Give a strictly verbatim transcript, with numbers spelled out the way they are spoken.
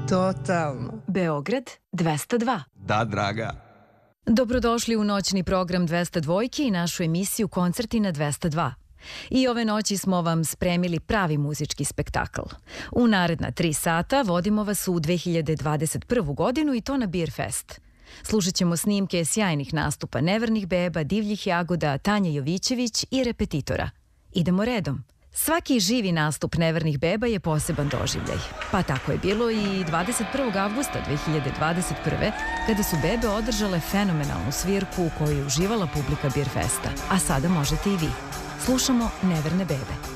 Totalno. Beograd dvesta dva. Da, draga. Dobrodošli u noćni program dvesta dva i našu emisiju Koncerti na dvesta dva. I ove noći smo vam spremili pravi muzički spektakl. U naredna tri sata vodimo vas u dve hiljade dvadeset prvu godinu i to na Beer Fest. Slušat ćemo snimke sjajnih nastupa Nevernih beba, Divljih jagoda, Tanje Jovićević i Repetitora. Idemo redom. Svaki živi nastup Nevernih beba je poseban doživljaj. Pa tako je bilo i dvadeset prvog avgusta dve hiljade dvadeset prve. kada su bebe održale fenomenalnu svirku u kojoj je uživala publika Beer Festa. A sada možete i vi. Slušamo Neverne bebe.